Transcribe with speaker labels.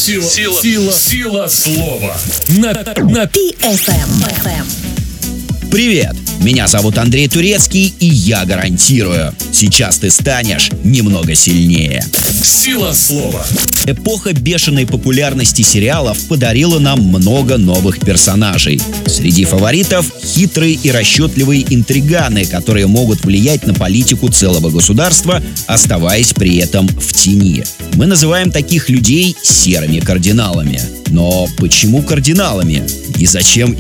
Speaker 1: Сила слова. На
Speaker 2: PFM.
Speaker 3: Привет! Меня зовут Андрей Турецкий, и я гарантирую, сейчас ты станешь немного сильнее.
Speaker 1: Сила слова.
Speaker 3: Эпоха бешеной популярности сериалов подарила нам много новых персонажей. Среди фаворитов — хитрые и расчетливые интриганы, которые могут влиять на политику целого государства, оставаясь при этом в тени. Мы называем таких людей серыми кардиналами. Но почему кардиналами? И зачем